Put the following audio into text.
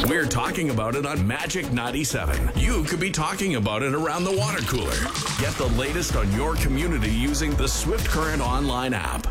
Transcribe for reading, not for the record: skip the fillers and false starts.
We're talking about it on Magic 97. You could be talking about it around the water cooler. Get the latest on your community using the Swift Current online app.